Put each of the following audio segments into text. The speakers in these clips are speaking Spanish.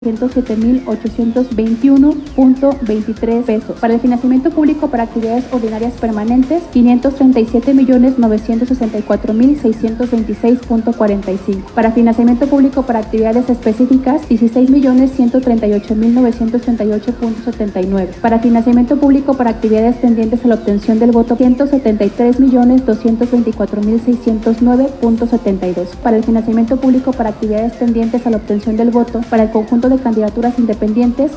107.821.23 pesos. Para el financiamiento público para actividades ordinarias permanentes, 537.964.626.45. Para financiamiento público para actividades específicas, 16.138.938.79. Para financiamiento público para actividades tendientes a la obtención del voto, 173.224.609.72. Para el financiamiento público para actividades tendientes a la obtención del voto, para el conjunto de candidaturas independientes,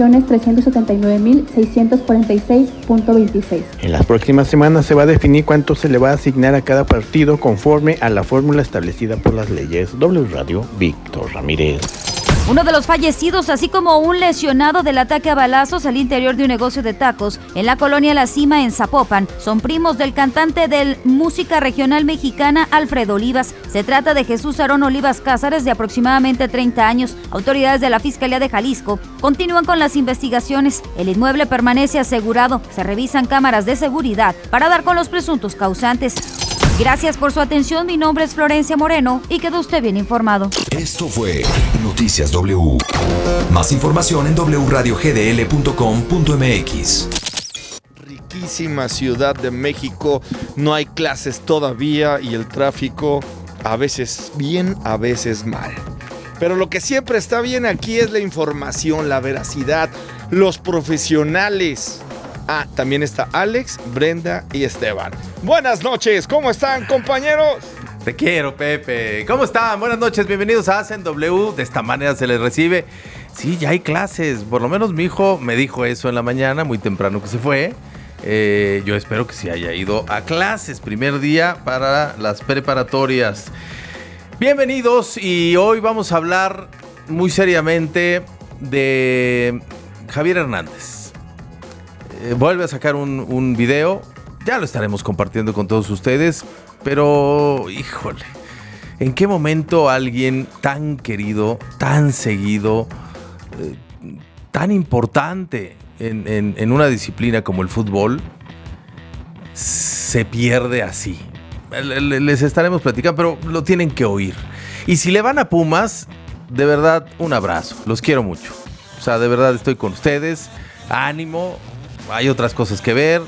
5.379.646.26. En las próximas semanas se va a definir cuánto se le va a asignar a cada partido conforme a la fórmula establecida por las leyes. W Radio, Víctor Ramírez. Uno de los fallecidos, así como un lesionado del ataque a balazos al interior de un negocio de tacos en la colonia La Cima en Zapopan, son primos del cantante de música regional mexicana Alfredo Olivas. Se trata de Jesús Aarón Olivas Cázares, de aproximadamente 30 años. Autoridades de la Fiscalía de Jalisco continúan con las investigaciones. El inmueble permanece asegurado. Se revisan cámaras de seguridad para dar con los presuntos causantes. Gracias por su atención. Mi nombre es Florencia Moreno y quedó usted bien informado. Esto fue Noticias W. Más información en wradiogdl.com.mx. Riquísima Ciudad de México. No hay clases todavía y el tráfico a veces bien, a veces mal. Pero lo que siempre está bien aquí es la información, la veracidad, los profesionales. Ah, también está Alex, Brenda y Esteban. Buenas noches, ¿cómo están, compañeros? Te quiero, Pepe. ¿Cómo están? Buenas noches, bienvenidos a Hacen W. De esta manera se les recibe. Sí, ya hay clases. Por lo menos mi hijo me dijo eso en la mañana, muy temprano que se fue. Yo espero que sí haya ido a clases. Primer día para las preparatorias. Bienvenidos, y hoy vamos a hablar muy seriamente de Javier Hernández. Vuelve a sacar un video, ya lo estaremos compartiendo con todos ustedes, pero híjole, ¿en qué momento alguien tan querido, tan seguido, tan importante en una disciplina como el fútbol se pierde así? Les estaremos platicando, pero lo tienen que oír. Y si le van a Pumas, de verdad, un abrazo, los quiero mucho. O sea, de verdad estoy con ustedes, ánimo. Hay otras cosas que ver.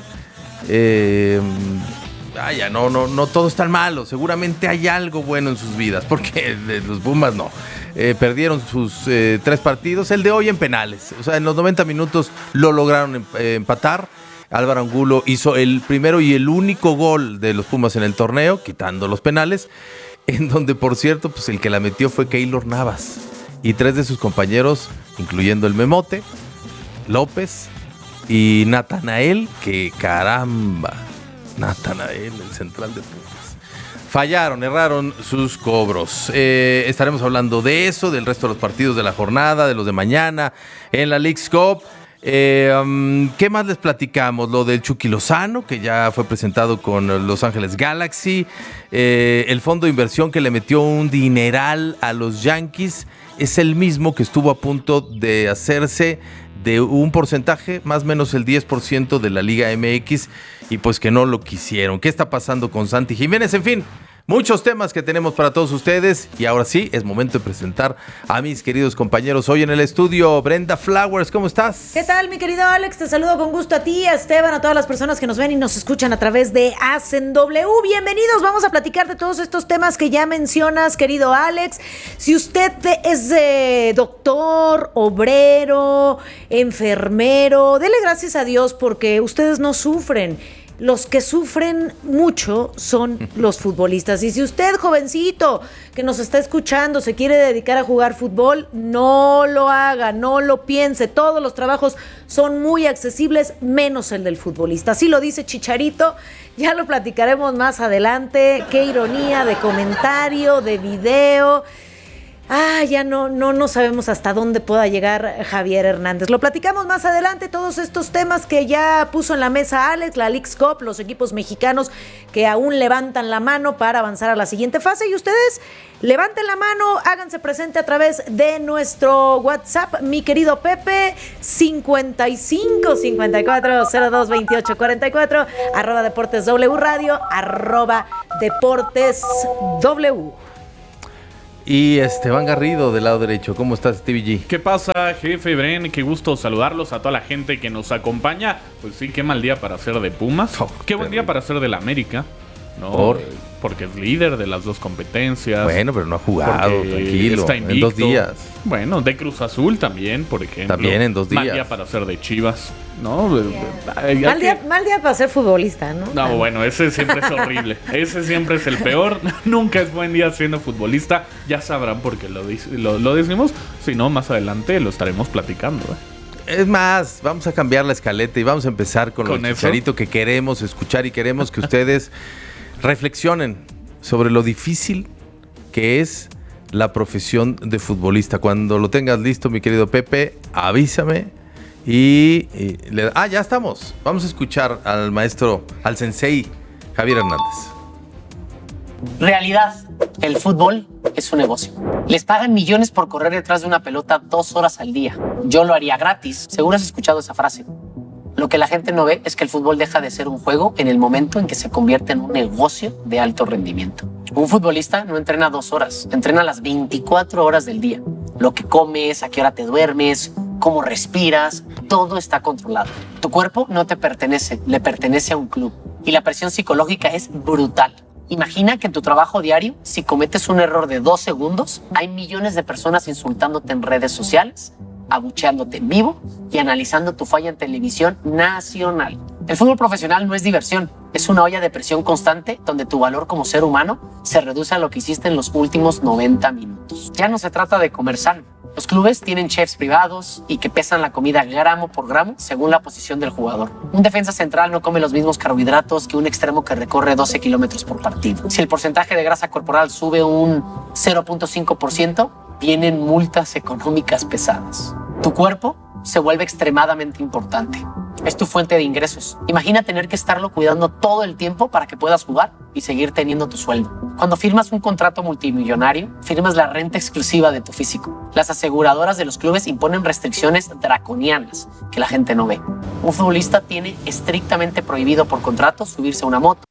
No todo es tan malo. Seguramente hay algo bueno en sus vidas, porque los Pumas no. Perdieron sus 3 partidos. El de hoy en penales. O sea, en los 90 minutos lo lograron empatar. Álvaro Angulo hizo el primero y el único gol de los Pumas en el torneo, quitando los penales, en donde, por cierto, pues el que la metió fue Keylor Navas. Y 3 de sus compañeros, incluyendo el Memote, López y Natanael, que caramba, Natanael, el central de Pumas. Erraron sus cobros. Estaremos hablando de eso, del resto de los partidos de la jornada, de los de mañana, en la Leagues Cup. ¿Qué más les platicamos? Lo del Chucky Lozano, que ya fue presentado con Los Ángeles Galaxy. El fondo de inversión que le metió un dineral a los Yankees es el mismo que estuvo a punto de hacerse de un porcentaje, más o menos el 10% de la Liga MX, y pues que no lo quisieron. ¿Qué está pasando con Santi Jiménez? En fin, muchos temas que tenemos para todos ustedes, y ahora sí, es momento de presentar a mis queridos compañeros hoy en el estudio. Brenda Flowers, ¿cómo estás? ¿Qué tal, mi querido Alex? Te saludo con gusto a ti, a Esteban, a todas las personas que nos ven y nos escuchan a través de Hacen W. Bienvenidos, vamos a platicar de todos estos temas que ya mencionas, querido Alex. Si usted es doctor, obrero, enfermero, dele gracias a Dios porque ustedes no sufren. Los que sufren mucho son los futbolistas. Y si usted, jovencito, que nos está escuchando, se quiere dedicar a jugar fútbol, no lo haga, no lo piense. Todos los trabajos son muy accesibles, menos el del futbolista. Así lo dice Chicharito, ya lo platicaremos más adelante. Qué ironía de comentario, de video. Ya no sabemos hasta dónde pueda llegar Javier Hernández. Lo platicamos más adelante, todos estos temas que ya puso en la mesa Alex, la Leagues Cup, los equipos mexicanos que aún levantan la mano para avanzar a la siguiente fase. Y ustedes levanten la mano, háganse presente a través de nuestro WhatsApp, mi querido Pepe, 55 54 02 28 44, @Deportes W Radio, @Deportes W. y Esteban Garrido del lado derecho. ¿Cómo estás, Stevie G? ¿Qué pasa, jefe Bren? Qué gusto saludarlos a toda la gente que nos acompaña. Pues sí, qué mal día para ser de Pumas. Qué buen día para ser del América, ¿no? Porque es líder de las dos competencias. Bueno, pero no ha jugado, tranquilo. Está invicto. En 2 días. Bueno, de Cruz Azul también, por ejemplo. También en 2 días. Mal día para ser de Chivas, ¿no? Mal día para ser futbolista, ¿no? No, bueno, ese siempre es horrible. Ese siempre es el peor. Nunca es buen día siendo futbolista. Ya sabrán por qué lo decimos. Si no, más adelante lo estaremos platicando, Es más, vamos a cambiar la escaleta y vamos a empezar con lo Chicharito que queremos escuchar y queremos que ustedes reflexionen sobre lo difícil que es la profesión de futbolista. Cuando lo tengas listo, mi querido Pepe, avísame ya estamos. Vamos a escuchar al maestro, al sensei Javier Hernández. Realidad, el fútbol es un negocio. Les pagan millones por correr detrás de una pelota 2 horas al día. Yo lo haría gratis. Seguro has escuchado esa frase. Lo que la gente no ve es que el fútbol deja de ser un juego en el momento en que se convierte en un negocio de alto rendimiento. Un futbolista no entrena 2 horas, entrena las 24 horas del día. Lo que comes, a qué hora te duermes, cómo respiras, todo está controlado. Tu cuerpo no te pertenece, le pertenece a un club. Y la presión psicológica es brutal. Imagina que en tu trabajo diario, si cometes un error de 2 segundos, hay millones de personas insultándote en redes sociales, abucheándote en vivo y analizando tu falla en televisión nacional. El fútbol profesional no es diversión, es una olla de presión constante donde tu valor como ser humano se reduce a lo que hiciste en los últimos 90 minutos. Ya no se trata de comer sano. Los clubes tienen chefs privados y que pesan la comida gramo por gramo según la posición del jugador. Un defensa central no come los mismos carbohidratos que un extremo que recorre 12 kilómetros por partido. Si el porcentaje de grasa corporal sube un 0.5%, vienen multas económicas pesadas. Tu cuerpo se vuelve extremadamente importante. Es tu fuente de ingresos. Imagina tener que estarlo cuidando todo el tiempo para que puedas jugar y seguir teniendo tu sueldo. Cuando firmas un contrato multimillonario, firmas la renta exclusiva de tu físico. Las aseguradoras de los clubes imponen restricciones draconianas que la gente no ve. Un futbolista tiene estrictamente prohibido por contrato subirse a una moto.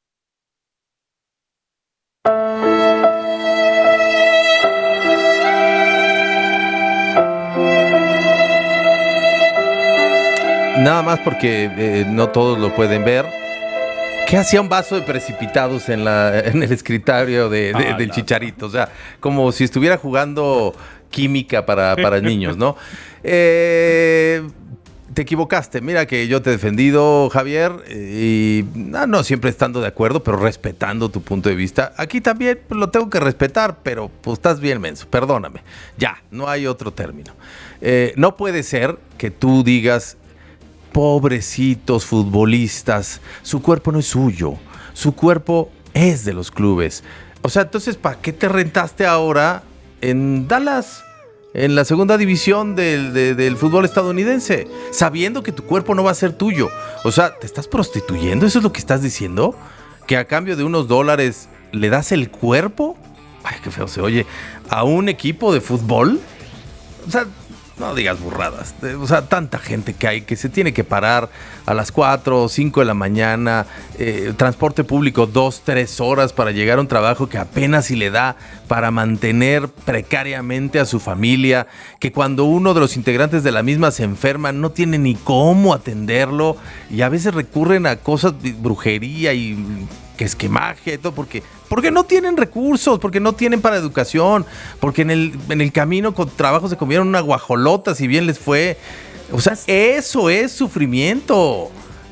Nada más porque no todos lo pueden ver. ¿Qué hacía un vaso de precipitados en el escritorio del Chicharito? O sea, como si estuviera jugando química para niños, ¿no? Te equivocaste. Mira que yo te he defendido, Javier, y no siempre estando de acuerdo, pero respetando tu punto de vista. Aquí también lo tengo que respetar, pero pues estás bien menso, perdóname. Ya, no hay otro término. No puede ser que tú digas: pobrecitos futbolistas, su cuerpo no es suyo, su cuerpo es de los clubes. O sea, entonces, ¿para qué te rentaste ahora en Dallas, en la segunda división del fútbol estadounidense, sabiendo que tu cuerpo no va a ser tuyo? O sea, ¿te estás prostituyendo? ¿Eso es lo que estás diciendo? ¿Que a cambio de unos dólares le das el cuerpo? Ay, qué feo se oye. ¿A un equipo de fútbol? O sea, no digas burradas. O sea, tanta gente que hay que se tiene que parar a las 4 o 5 de la mañana, transporte público 2-3 horas para llegar a un trabajo que apenas si le da para mantener precariamente a su familia, que cuando uno de los integrantes de la misma se enferma no tiene ni cómo atenderlo, y a veces recurren a cosas de brujería y que esquemaje y todo, porque no tienen recursos, porque no tienen para educación, porque en el camino con trabajo se comieron una guajolota, si bien les fue. O sea, eso es sufrimiento.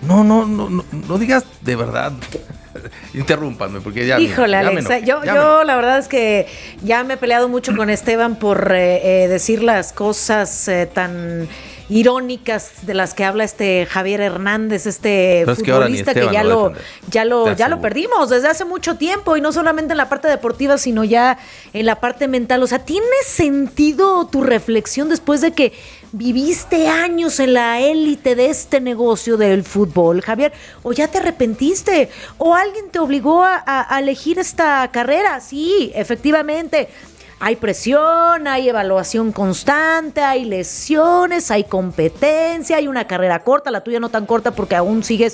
No digas de verdad. Interrúmpanme, porque ya. Híjole, Alexa, yo la verdad es que ya me he peleado mucho con Esteban por decir las cosas tan irónicas de las que habla Javier Hernández, futbolista que ya lo perdimos desde hace mucho tiempo, y no solamente en la parte deportiva, sino ya en la parte mental. O sea, ¿tiene sentido tu reflexión después de que viviste años en la élite de este negocio del fútbol, Javier? ¿O ya te arrepentiste? ¿O alguien te obligó a elegir esta carrera? Sí, efectivamente. Hay presión, hay evaluación constante, hay lesiones, hay competencia, hay una carrera corta, la tuya no tan corta porque aún sigues,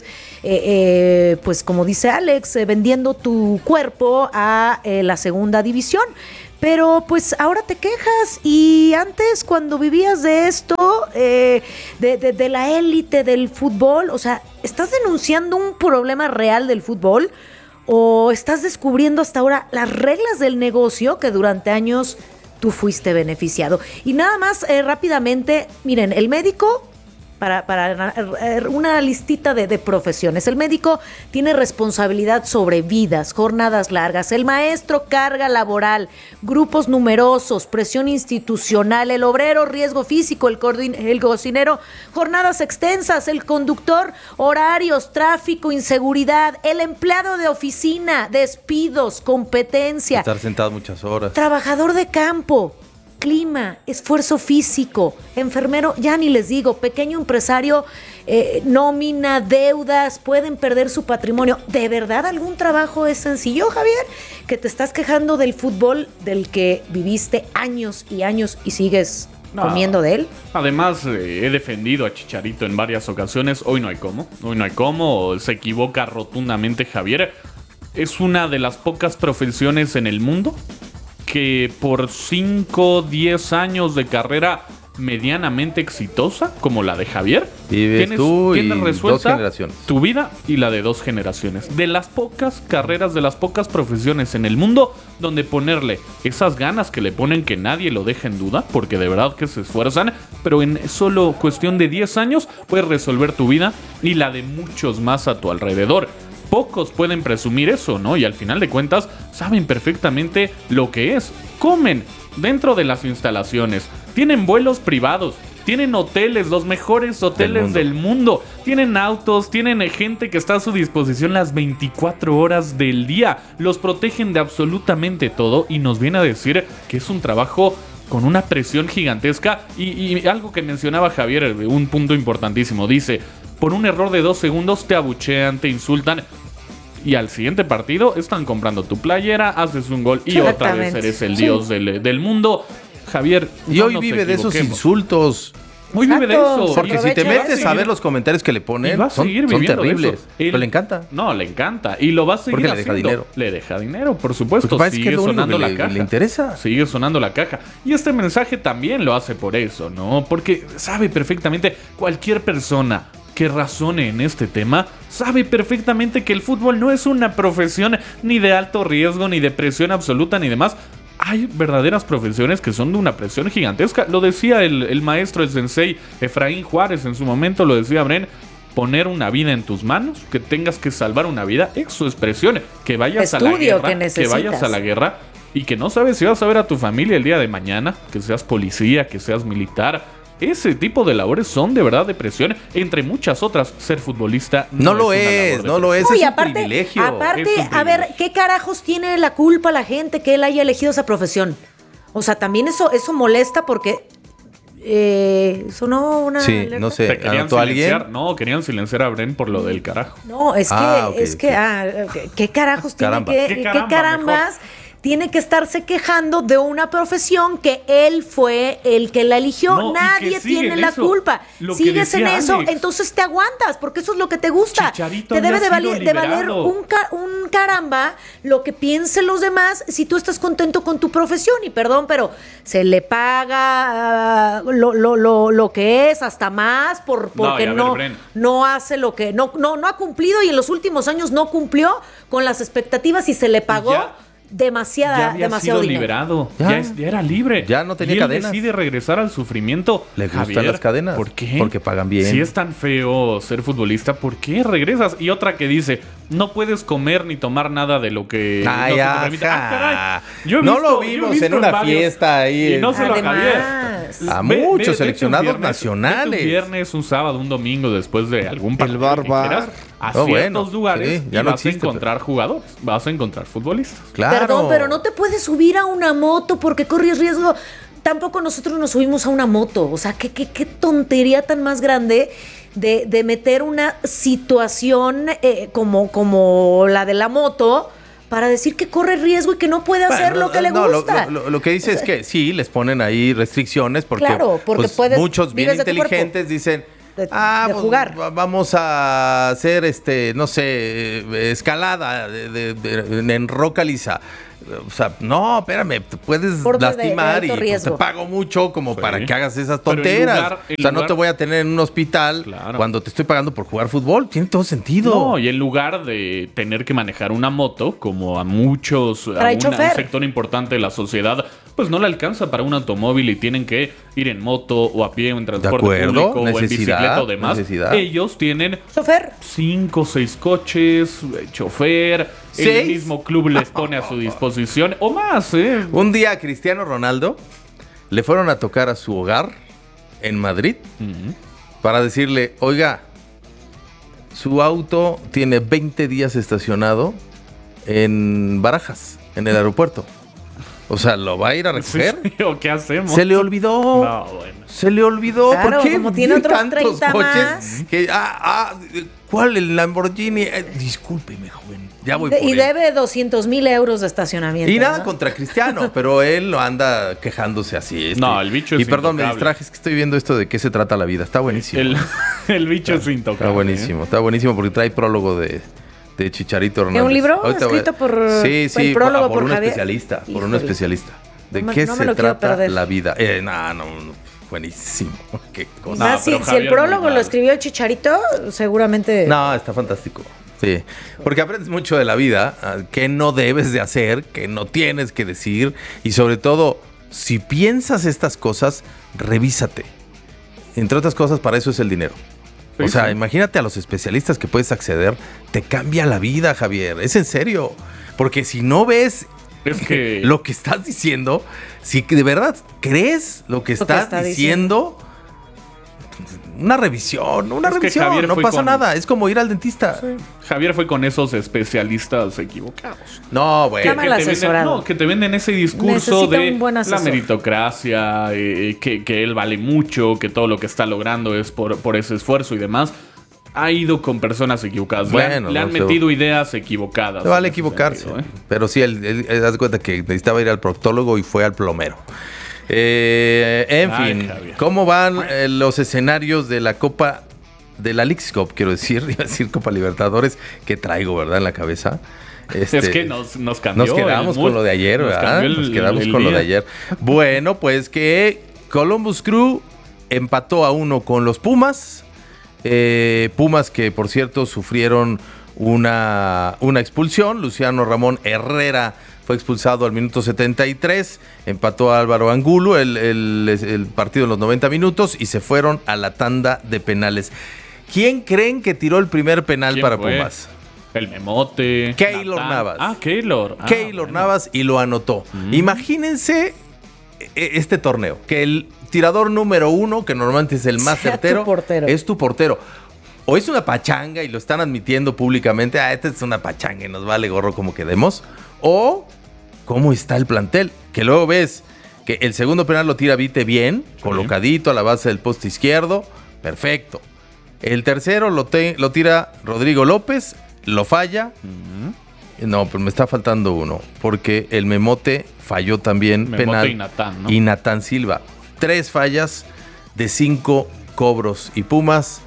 pues como dice Alex, vendiendo tu cuerpo a la segunda división. pero pues ahora te quejas y antes cuando vivías de esto, de la élite del fútbol, o sea, ¿estás denunciando un problema real del fútbol o estás descubriendo hasta ahora las reglas del negocio que durante años tú fuiste beneficiado? Y nada más rápidamente, miren, el médico... Para una listita de profesiones. El médico tiene responsabilidad sobre vidas, jornadas largas. El maestro, carga laboral, grupos numerosos, presión institucional. El obrero, riesgo físico. El cocinero, jornadas extensas. El conductor, horarios, tráfico, inseguridad. El empleado de oficina, despidos, competencia. Estar sentado muchas horas. Trabajador de campo, clima, esfuerzo físico, enfermero, ya ni les digo, pequeño empresario, nómina, deudas, pueden perder su patrimonio. ¿De verdad algún trabajo es sencillo, Javier? Que te estás quejando del fútbol del que viviste años y años y sigues comiendo de él. Además, he defendido a Chicharito en varias ocasiones. Hoy no hay cómo. Se equivoca rotundamente Javier. Es una de las pocas profesiones en el mundo que por 5, 10 años de carrera medianamente exitosa, como la de Javier, tienes resuelta 2 generaciones. Tu vida y la de 2 generaciones. De las pocas carreras, de las pocas profesiones en el mundo donde ponerle esas ganas que le ponen, que nadie lo deja en duda, porque de verdad que se esfuerzan, pero en solo cuestión de 10 años puedes resolver tu vida y la de muchos más a tu alrededor. Pocos pueden presumir eso, ¿no? Y al final de cuentas saben perfectamente lo que es. Comen dentro de las instalaciones, tienen vuelos privados, tienen hoteles, los mejores hoteles del mundo, tienen autos, tienen gente que está a su disposición las 24 horas del día, los protegen de absolutamente todo y nos viene a decir que es un trabajo con una presión gigantesca y algo que mencionaba Javier, un punto importantísimo, dice: por un error de 2 segundos te abuchean, te insultan y al siguiente partido están comprando tu playera, haces un gol y otra vez eres el dios del mundo. Javier, y hoy vive de esos insultos. Hoy vive de eso. Porque si te metes a ver los comentarios que le ponen, son terribles. Pero le encanta. No, le encanta. Y lo va a seguir haciendo. Le deja dinero. Le deja dinero, por supuesto. Sigue sonando la caja. Le interesa. Sigue sonando la caja. Y este mensaje también lo hace por eso, ¿no? Porque sabe perfectamente, cualquier persona que razone en este tema sabe perfectamente que el fútbol no es una profesión ni de alto riesgo, ni de presión absoluta, ni demás. Hay verdaderas profesiones que son de una presión gigantesca. Lo decía el maestro, el sensei Efraín Juárez en su momento, lo decía Bren: poner una vida en tus manos, que tengas que salvar una vida, eso es presión. Que vayas a la guerra, que vayas a la guerra y que no sabes si vas a ver a tu familia el día de mañana, que seas policía, que seas militar. Ese tipo de labores son de verdad de presión, entre muchas otras. Ser futbolista no lo es, es aparte, un privilegio. Aparte, a ver, ¿qué carajos tiene la culpa la gente que él haya elegido esa profesión? O sea, también eso molesta porque sonó una... Sí, alerta. no sé, ¿anotó alguien? No, querían silenciar a Bren por lo del carajo. No, es que, ¿qué carajos tiene ¿Qué carambas? Tiene que estarse quejando de una profesión que él fue el que la eligió. No, nadie tiene la culpa. Sigues en eso, Alex. Entonces te aguantas, porque eso es lo que te gusta. Chicharito te debe de valer un caramba lo que piensen los demás si tú estás contento con tu profesión. Y perdón, pero se le paga lo que es, hasta más, porque no hace lo que... No ha cumplido, y en los últimos años no cumplió con las expectativas y se le pagó... demasiado sido dinero. Liberado, ya era libre, ya no tenía cadenas. Decide regresar al sufrimiento. Le gustan las cadenas. ¿Por qué? Porque pagan bien. Si es tan feo ser futbolista, ¿por qué regresas? Y otra que dice: no puedes comer ni tomar nada de lo que no se te permite. Caray. No lo vimos en una fiesta ahí. Y no se lo acabé. A muchos seleccionados nacionales. Un viernes, un sábado, un domingo, después de algún partido. El bar. A ciertos lugares ya no vas a encontrar jugadores, vas a encontrar futbolistas. Claro. Perdón, pero no te puedes subir a una moto porque corres riesgo. Tampoco nosotros nos subimos a una moto. O sea, qué tontería tan más grande de meter una situación como la de la moto para decir que corre riesgo y que no puede hacer lo que le gusta. Lo que dice es que sí, les ponen ahí restricciones porque, claro, porque muchos bien inteligentes dicen: de pues, jugar. Vamos a hacer, no sé, escalada en roca lisa. O sea, no, espérame, te puedes lastimar y pues, te pago mucho como para que hagas esas tonteras. No te voy a tener en un hospital cuando te estoy pagando por jugar fútbol. Tiene todo sentido. No, y en lugar de tener que manejar una moto, como a muchos, a un sector importante de la sociedad, pues no le alcanza para un automóvil y tienen que ir en moto o a pie o en transporte público o en bicicleta o demás. Ellos tienen 5 o 6 coches, chofer. El mismo club les pone a su disposición o más. Un día a Cristiano Ronaldo le fueron a tocar a su hogar en Madrid para decirle, oiga, su auto tiene 20 días estacionado en Barajas, en el aeropuerto. O sea, ¿lo va a ir a recoger? Sí, ¿o qué hacemos? Se le olvidó. No, bueno. Se le olvidó. Claro, ¿por qué? Como tiene otros tantos 30 coches más. Que, ¿cuál? El Lamborghini. Discúlpeme, joven. Ya voy por Y él. debe 200,000 euros de estacionamiento. Y nada contra Cristiano, pero él lo anda quejándose así. No, el bicho es Y perdón, intocable. me distraje, es que estoy viendo esto de qué se trata la vida. Está buenísimo. El bicho es intocable. Está buenísimo porque trae prólogo de Chicharito Hernández. ¿Es un libro escrito por el prólogo por un Javier? especialista? Por un Híjole. especialista. ¿De No qué me se lo quiero trata perder. la vida? No, buenísimo. Qué cosa. Más si el prólogo lo escribió el Chicharito, seguramente... No, está fantástico. Sí, porque aprendes mucho de la vida, qué no debes de hacer, qué no tienes que decir y sobre todo, si piensas estas cosas, revísate. Entre otras cosas, para eso es el dinero. O sea, imagínate a los especialistas que puedes acceder, te cambia la vida, Javier, es en serio. Porque si no ves lo que estás diciendo, si de verdad crees lo que estás diciendo, una revisión, Javier no pasa nada, es como ir al dentista. Sí. Javier fue con esos especialistas equivocados. No, bueno. Que te venden ese discurso de la meritocracia, que él vale mucho, que todo lo que está logrando es por ese esfuerzo y demás. Ha ido con personas equivocadas. Bueno, le han metido ideas equivocadas. Se vale equivocarse. Sentido, Pero sí, él das cuenta que necesitaba ir al proctólogo y fue al plomero. En fin, Javier. ¿Cómo van los escenarios de la Copa, de la Leagues Cup, quiero decir, iba a decir Copa Libertadores, que traigo, ¿verdad?, en la cabeza. Es que nos cambió. Nos quedamos con lo de ayer, ¿verdad? Nos quedamos con lo de ayer. Bueno, pues que Columbus Crew empató a 1 con los Pumas. Pumas que, por cierto, sufrieron una expulsión. Luciano Ramón Herrera fue expulsado al minuto 73, empató a Álvaro Angulo el partido en los 90 minutos y se fueron a la tanda de penales. ¿Quién creen que tiró el primer penal para Pumas? El Memote. Keylor Navas. Keylor. Keylor Navas y lo anotó. Imagínense este torneo, que el tirador número 1, que normalmente es el más certero, es tu portero. O es una pachanga y lo están admitiendo públicamente, esta es una pachanga y nos vale gorro como quedemos. O cómo está el plantel, que luego ves que el segundo penal lo tira Vite bien, colocadito a la base del poste izquierdo, perfecto. El tercero lo tira Rodrigo López, lo falla. No, pero me está faltando uno, porque el Memote falló también penal. Y Natán Silva. 3 fallas de 5 cobros. Y Pumas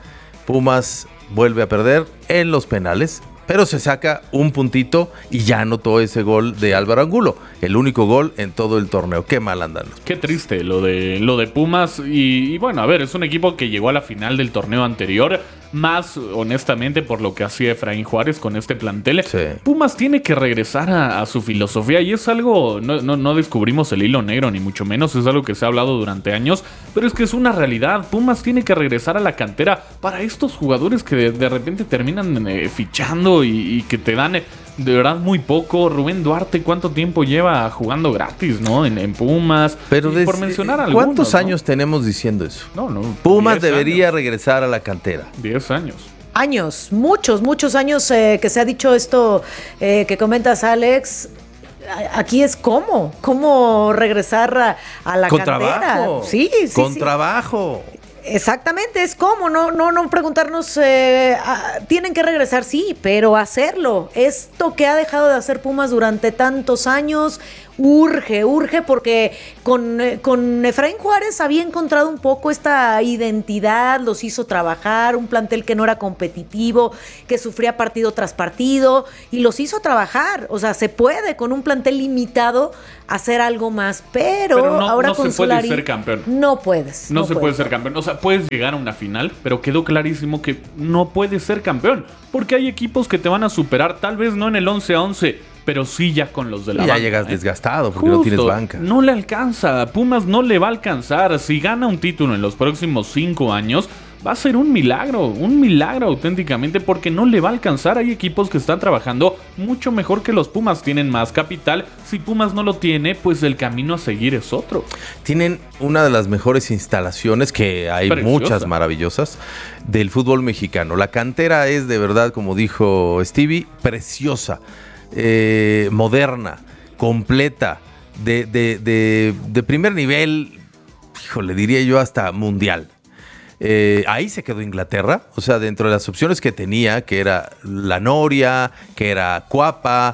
vuelve a perder en los penales, pero se saca un puntito y ya anotó ese gol de Álvaro Angulo, el único gol en todo el torneo. Qué mal andan. Qué triste lo de Pumas. Y bueno, a ver, es un equipo que llegó a la final del torneo anterior, más honestamente por lo que hacía Efraín Juárez con este plantel. Sí. Pumas tiene que regresar a su filosofía y es algo, no descubrimos el hilo negro ni mucho menos, es algo que se ha hablado durante años, pero es que es una realidad. Pumas tiene que regresar a la cantera para estos jugadores que de repente terminan fichando y que te dan de verdad muy poco. Rubén Duarte, ¿cuánto tiempo lleva jugando gratis, no? En Pumas. Pero por mencionar algunos, ¿cuántos años tenemos diciendo eso? No. Pumas debería regresar a la cantera. 10 años. Años, muchos años que se ha dicho esto que comentas, Alex. Aquí es cómo regresar a la con cantera. Trabajo. Sí. Con trabajo. Exactamente, es como, no preguntarnos, tienen que regresar, sí, pero hacerlo. Esto que ha dejado de hacer Pumas durante tantos años, urge porque con Efraín Juárez había encontrado un poco esta identidad, los hizo trabajar, un plantel que no era competitivo, que sufría partido tras partido, y los hizo trabajar. O sea, se puede con un plantel limitado hacer algo más, pero ahora con Solari puedes ser campeón. No puedes. No se puede ser campeón. O sea, puedes llegar a una final, pero quedó clarísimo que no puedes ser campeón, porque hay equipos que te van a superar, tal vez no en el 11-11, pero sí ya con los de la banca. Ya llegas desgastado porque no tienes banca. No le alcanza. Pumas no le va a alcanzar. Si gana un título en los próximos 5 años, va a ser un milagro auténticamente, porque no le va a alcanzar. Hay equipos que están trabajando mucho mejor que los Pumas, tienen más capital. Si Pumas no lo tiene, pues el camino a seguir es otro. Tienen una de las mejores instalaciones, que hay muchas maravillosas, del fútbol mexicano. La cantera es de verdad, como dijo Stevie, preciosa, moderna, completa, de primer nivel, híjole, diría yo hasta mundial. Ahí se quedó Inglaterra, o sea, dentro de las opciones que tenía, que era La Noria, que era Cuapa,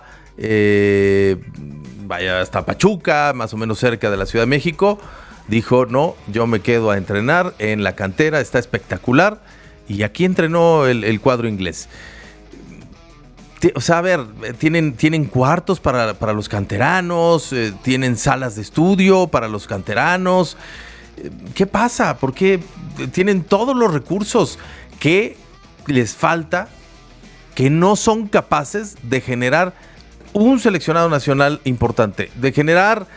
hasta Pachuca, más o menos cerca de la Ciudad de México, dijo, no, yo me quedo a entrenar en la cantera, está espectacular, y aquí entrenó el cuadro inglés. O sea, a ver, tienen cuartos para los canteranos, tienen salas de estudio para los canteranos. ¿Qué pasa? ¿Por qué tienen todos los recursos que les falta, que no son capaces de generar un seleccionado nacional importante, de generar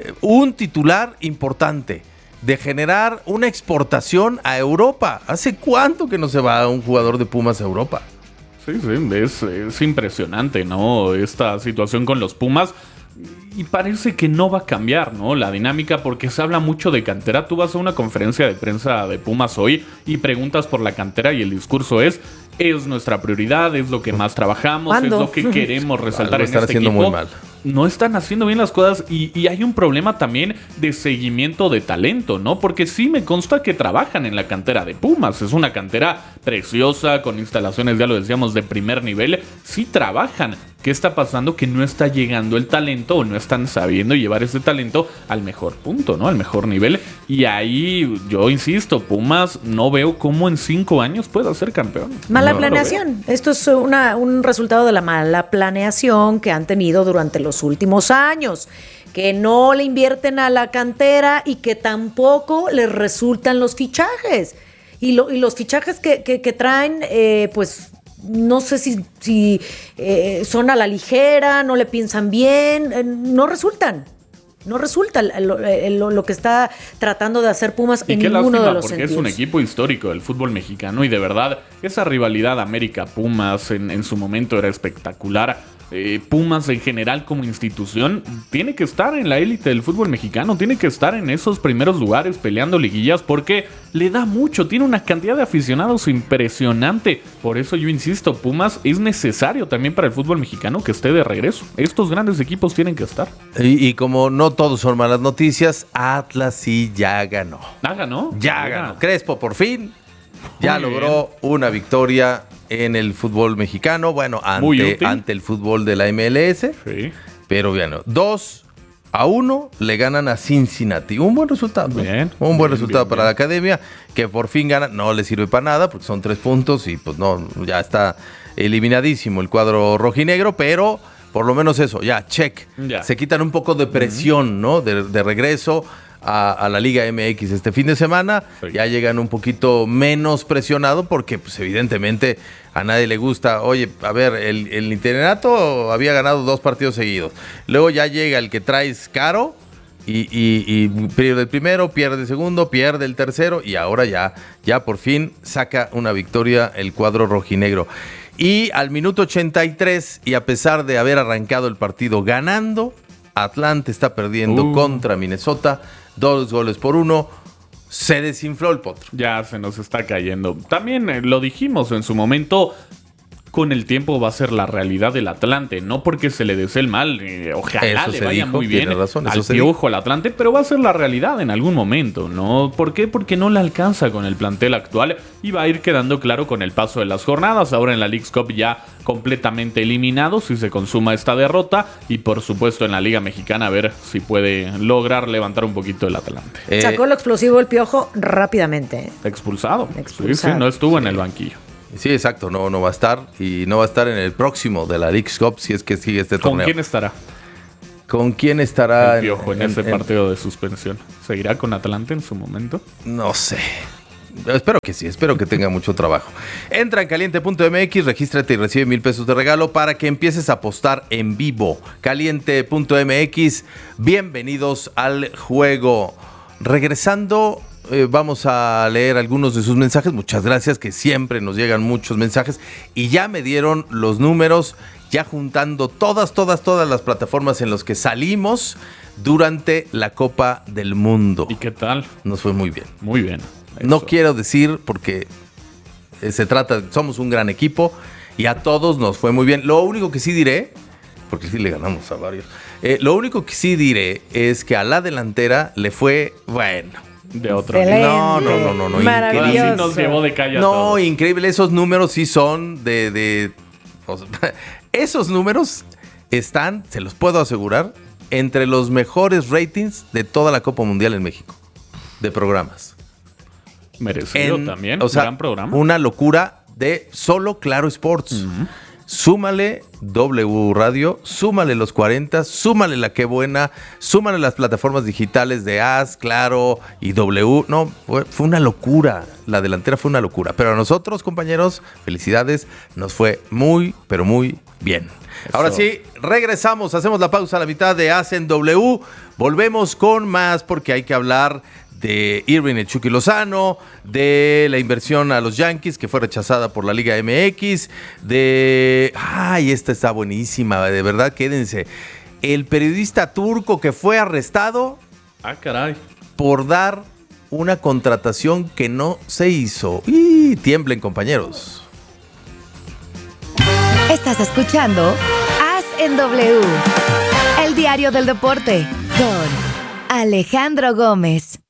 un titular importante, de generar una exportación a Europa? ¿Hace cuánto que no se va un jugador de Pumas a Europa? Sí, es impresionante, ¿no? Esta situación con los Pumas. Y parece que no va a cambiar, ¿no? La dinámica, porque se habla mucho de cantera. Tú vas a una conferencia de prensa de Pumas hoy y preguntas por la cantera y el discurso es nuestra prioridad, es lo que más trabajamos, ¿Cuándo? Es lo que queremos resaltar en este haciendo equipo. muy mal. No están haciendo bien las cosas y hay un problema también de seguimiento de talento, ¿no? Porque sí me consta que trabajan en la cantera de Pumas. Es una cantera preciosa, con instalaciones, ya lo decíamos, de primer nivel. Sí trabajan. ¿Qué está pasando? Que no está llegando el talento, o no están sabiendo llevar ese talento al mejor punto, ¿no? Al mejor nivel. Y ahí, yo insisto, Pumas no veo cómo en 5 años pueda ser campeón. Mala planeación. Esto es un resultado de la mala planeación que han tenido durante los últimos años, que no le invierten a la cantera y que tampoco les resultan los fichajes. Y los fichajes que traen, pues no sé si son a la ligera, no le piensan bien, no resultan. No resulta lo que está tratando de hacer Pumas en ninguno de los porque sentidos. Es un equipo histórico del fútbol mexicano y de verdad esa rivalidad América-Pumas en su momento era espectacular. Pumas en general como institución tiene que estar en la élite del fútbol mexicano, tiene que estar en esos primeros lugares peleando liguillas porque le da mucho, tiene una cantidad de aficionados impresionante. Por eso yo insisto, Pumas es necesario también para el fútbol mexicano que esté de regreso. Estos grandes equipos tienen que estar. Y como no todos son malas noticias, Atlas sí ya ganó. ¿Ganó? Ya ganó. Crespo por fin ya logró una victoria en el fútbol mexicano, bueno, ante el fútbol de la MLS, sí. Pero bueno, 2-1 le ganan a Cincinnati. Un buen resultado. Bien, un buen resultado para la academia, que por fin gana. No le sirve para nada porque son 3 puntos y pues no, ya está eliminadísimo el cuadro rojinegro, pero por lo menos eso, ya, check. Ya. Se quitan un poco de presión, ¿no? De regreso a la Liga MX este fin de semana, sí. Ya llegan un poquito menos presionado porque pues evidentemente a nadie le gusta. Oye, a ver, el Interinato había ganado 2 partidos seguidos, luego ya llega el que traes caro y pierde el primero, pierde el segundo, pierde el tercero y ahora ya por fin saca una victoria el cuadro rojinegro. Y al minuto 83, y a pesar de haber arrancado el partido ganando, Atlante está perdiendo contra Minnesota 2-1. Se desinfló el potro. Ya se nos está cayendo. También lo dijimos en su momento. con el tiempo va a ser la realidad del Atlante, no porque se le desee el mal, ojalá le vaya muy bien al Piojo al Atlante, pero va a ser la realidad en algún momento, ¿no? ¿Por qué? Porque no le alcanza con el plantel actual y va a ir quedando claro con el paso de las jornadas. Ahora en la Leagues Cup ya completamente eliminado si se consuma esta derrota, y por supuesto en la Liga Mexicana a ver si puede lograr levantar un poquito el Atlante. Sacó lo explosivo el Piojo rápidamente. Expulsado. Sí, no estuvo en el banquillo. Sí, exacto, no va a estar, y no va a estar en el próximo de la Leagues Cup si es que sigue este torneo. ¿Con quién estará? El Piojo en ese partido de suspensión. ¿Seguirá con Atlante en su momento? No sé. Espero que sí, espero que tenga mucho trabajo. Entra en caliente.mx, regístrate y recibe $1,000 de regalo para que empieces a apostar en vivo. Caliente.mx, bienvenidos al juego. Regresando, vamos a leer algunos de sus mensajes. Muchas gracias, que siempre nos llegan muchos mensajes. Y ya me dieron los números, ya juntando todas las plataformas en las que salimos durante la Copa del Mundo. ¿Y qué tal? Nos fue muy bien. Muy bien. Eso. No quiero decir porque somos un gran equipo y a todos nos fue muy bien. Lo único que sí diré, porque sí le ganamos a varios, lo único que sí diré es que a la delantera le fue, bueno, de otro. No. Maravilloso. Nos llevó de calle a no, todos. Increíble. Esos números sí son esos números están, se los puedo asegurar, entre los mejores ratings de toda la Copa Mundial en México, de programas. Merecido también, o sea, gran programa. Una locura de solo Claro Sports. Uh-huh. Súmale W Radio, súmale los 40, súmale la Qué Buena, súmale las plataformas digitales de AS, Claro y W. No, fue una locura. La delantera fue una locura. Pero a nosotros, compañeros, felicidades. Nos fue muy, pero muy bien. Eso. Ahora sí, regresamos. Hacemos la pausa a la mitad de AS en W. Volvemos con más porque hay que hablar de Irving el Chucky Lozano, de la inversión a los Yankees que fue rechazada por la Liga MX, esta está buenísima, de verdad, quédense. El periodista turco que fue arrestado por dar una contratación que no se hizo. Y tiemblen, compañeros. Estás escuchando AS en W, el diario del deporte, con Alejandro Gómez.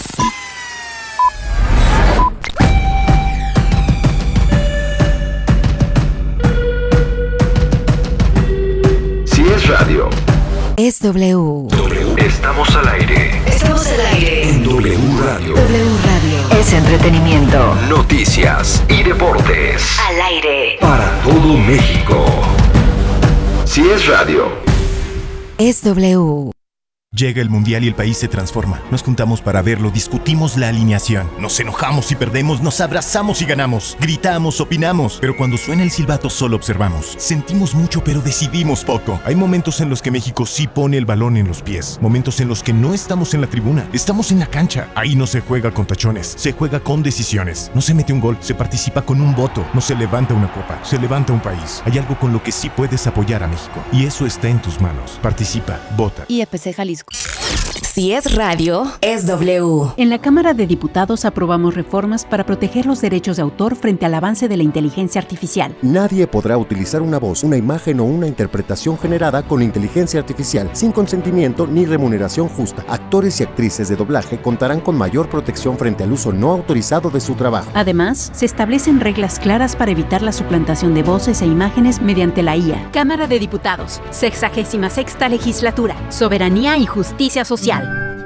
Es radio. Es W. Estamos al aire. Estamos al aire. En W Radio. W Radio. Es entretenimiento. Noticias y deportes. Al aire. Para todo México. Si es radio. Es W. Llega el Mundial y el país se transforma. Nos juntamos para verlo, discutimos la alineación. Nos enojamos y perdemos, nos abrazamos y ganamos. Gritamos, opinamos. Pero cuando suena el silbato solo observamos. Sentimos mucho pero decidimos poco. Hay momentos en los que México sí pone el balón en los pies. Momentos en los que no estamos en la tribuna. Estamos en la cancha. Ahí no se juega con tachones. Se juega con decisiones. No se mete un gol, se participa con un voto. No se levanta una copa, se levanta un país. Hay algo con lo que sí puedes apoyar a México. Y eso está en tus manos. Participa, vota. IEPC Jalisco. Si es radio, es W. En la Cámara de Diputados aprobamos reformas para proteger los derechos de autor frente al avance de la inteligencia artificial. Nadie podrá utilizar una voz, una imagen o una interpretación generada con inteligencia artificial sin consentimiento ni remuneración justa. Actores y actrices de doblaje contarán con mayor protección frente al uso no autorizado de su trabajo. Además, se establecen reglas claras para evitar la suplantación de voces e imágenes mediante la IA. Cámara de Diputados, 66ª Legislatura, Soberanía y Justicia Social.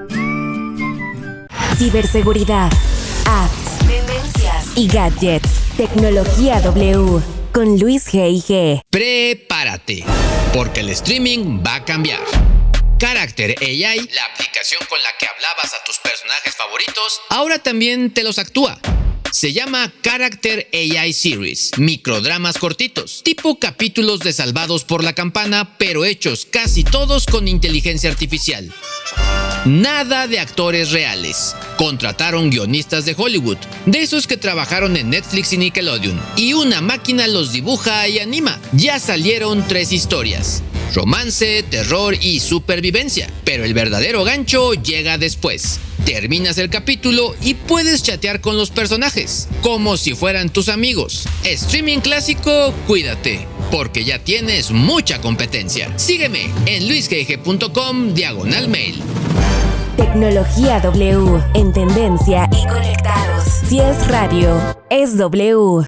Ciberseguridad, apps, tendencias y gadgets. Tecnología W con Luis G.I.G. Prepárate, porque el streaming va a cambiar. Character AI, la aplicación con la que hablabas a tus personajes favoritos, ahora también te los actúa. Se llama Character AI Series, microdramas cortitos, tipo capítulos de Salvados por la Campana, pero hechos casi todos con inteligencia artificial. Nada de actores reales. Contrataron guionistas de Hollywood, de esos que trabajaron en Netflix y Nickelodeon, y una máquina los dibuja y anima. Ya salieron 3 historias: romance, terror y supervivencia. Pero el verdadero gancho llega después. Terminas el capítulo y puedes chatear con los personajes, como si fueran tus amigos. Streaming clásico, cuídate, porque ya tienes mucha competencia. Sígueme en luisgg.com/mail. Tecnología W, en tendencia y conectados. Si es radio, es W.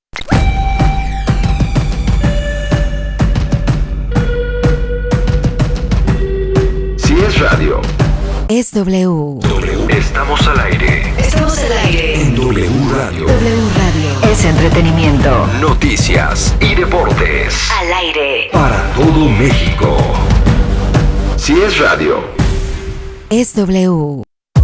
Si es radio, es W. Estamos al aire. Estamos al aire. En W Radio. W Radio. Es entretenimiento. Noticias y deportes. Al aire. Para todo México. Si es radio, es W.